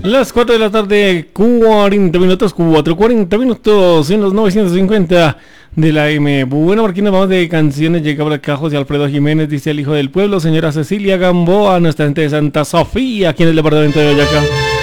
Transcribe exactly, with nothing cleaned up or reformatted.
Las cuatro de la tarde, cuarenta minutos, cuatro, cuarenta minutos en los novecientos cincuenta de la M. Bueno, Marquina, vamos de canciones. Llega por acá José Alfredo Jiménez, dice el hijo del pueblo, señora Cecilia Gamboa, nuestra gente de Santa Sofía, aquí en el departamento de Boyacá.